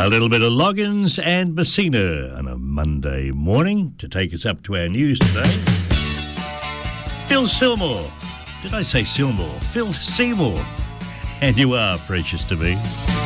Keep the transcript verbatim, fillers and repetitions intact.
A little bit of Loggins and Messina on a Monday morning to take us up to our news today. Phil Seymour. Did I say Seymour? Phil Seymour. And you are precious to me.